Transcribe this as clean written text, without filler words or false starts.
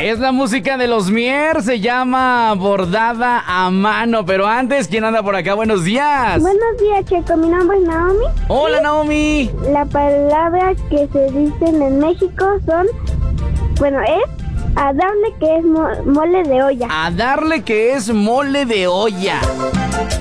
Es la música de los Mier, se llama Bordada a Mano. Pero antes, ¿quién anda por acá? Buenos días. Buenos días, Checo. Mi nombre es Naomi. Hola, Naomi. La palabra que se dicen en México es a darle, que es mole de olla. A darle, que es mole de olla.